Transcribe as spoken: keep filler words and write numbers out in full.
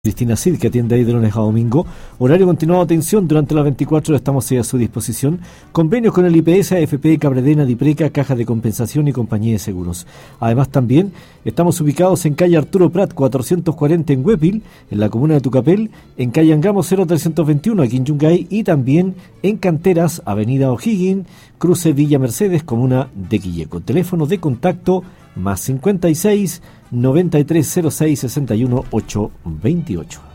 Cristina Cid, que atiende ahí de lunes a domingo. Horario continuado de atención durante las veinticuatro horas, estamos ahí a su disposición. Convenios con el I P S, A F P, Cabredena, Dipreca, Caja de Compensación y Compañía de Seguros. Además también estamos ubicados en calle Arturo Prat cuatrocientos cuarenta en Huepil, en la comuna de Tucapel, en calle Angamos cero trescientos veintiuno aquí en Yungay y también en Canteras, avenida O'Higgins, cruce Villa Mercedes, comuna de Quilleco. Teléfono de contacto más cincuenta y seis, noventa y tres cero seis, sesenta y uno, ochocientos veintiocho.